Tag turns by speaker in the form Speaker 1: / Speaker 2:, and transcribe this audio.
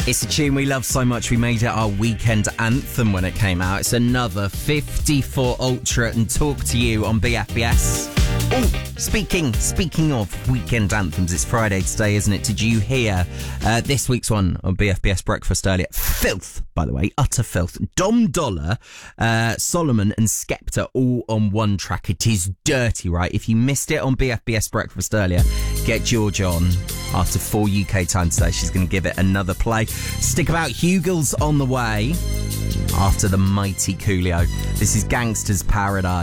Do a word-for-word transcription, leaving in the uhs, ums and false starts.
Speaker 1: It's a tune we love so much we made it our weekend anthem when it came out. It's another fifty-four Ultra and Talk to You on B F B S. Oh, speaking speaking of weekend anthems, it's Friday today, isn't it? Did you hear uh, this week's one on B F B S Breakfast earlier? Filth, by the way, utter filth. Dom Dollar, uh, Solomon and Skepta all on one track. It is dirty, right? If you missed it on B F B S Breakfast earlier, get George on. After four U K time today, she's going to give it another play. Stick about, Hugels on the way after the mighty Coolio. This is Gangster's Paradise.